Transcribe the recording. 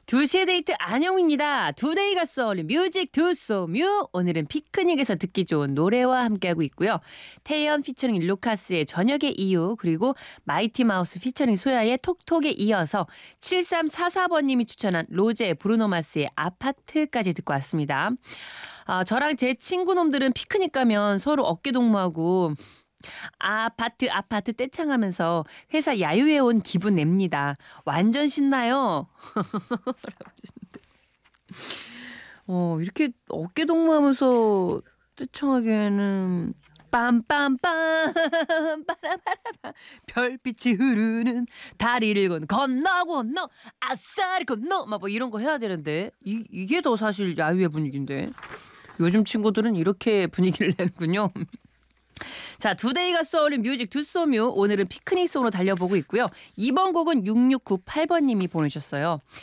2시의 데이트 안영입니다. 투데이가 쏘리 뮤직 두쏘뮤. 오늘은 피크닉에서 듣기 좋은 노래와 함께하고 있고요. 태연 피처링 루카스의 저녁의 이유, 그리고 마이티 마우스 피처링 소야의 톡톡에 이어서 7344번님이 추천한 로제 브루노마스의 아파트까지 듣고 왔습니다. 저랑 제 친구놈들은 피크닉 가면 서로 어깨 동무하고 아파트 떼창하면서 회사 야유회 온 기분 냅니다. 완전 신나요. 이렇게 어깨 동무하면서 떼창하기에는 빰빰빰 빠라바라바 별빛이 흐르는 다리를 건너 아싸리 건너 막 뭐 이런 거 해야 되는데 이게 더 사실 야유회 분위기인데 요즘 친구들은 이렇게 분위기를 내는군요. 자, 투데이가 쏘는 뮤직 두쏘뮤. 오늘은 피크닉송으로 달려보고 있고요. 이번 곡은 6698번님이 보내셨어요.